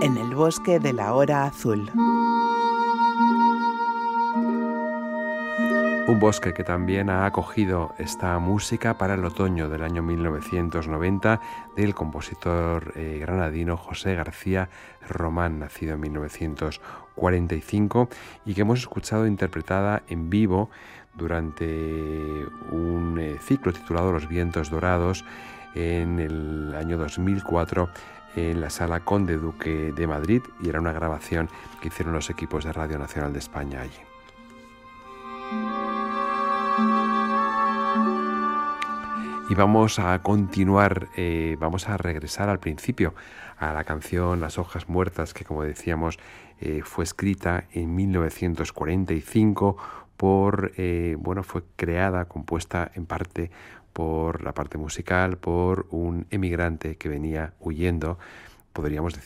en el bosque de la hora azul. Un bosque que también ha acogido esta música para el otoño del año 1990 del compositor granadino José García Román, nacido en 1945, y que hemos escuchado interpretada en vivo durante un ciclo titulado Los vientos dorados en el año 2004 en la Sala Conde Duque de Madrid, y era una grabación que hicieron los equipos de Radio Nacional de España allí. Y vamos a continuar, vamos a regresar al principio, a la canción Las hojas muertas, que como decíamos fue escrita en 1945 fue creada, compuesta en parte por la parte musical, por un emigrante que venía huyendo, podríamos decir,